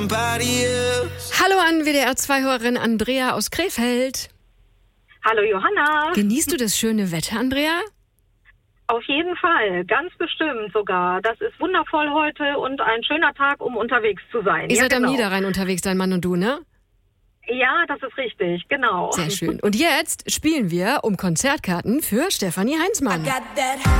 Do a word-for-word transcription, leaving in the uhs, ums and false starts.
Hallo an W D R zwei Hörerin Andrea aus Krefeld. Hallo Johanna. Genießt du das schöne Wetter, Andrea? Auf jeden Fall, ganz bestimmt sogar. Das ist wundervoll heute und ein schöner Tag, um unterwegs zu sein. Ihr ja, seid genau. am Niederrhein unterwegs, dein Mann und du, ne? Ja, das ist richtig, genau. Sehr schön. Und jetzt spielen wir um Konzertkarten für Stefanie Heinzmann.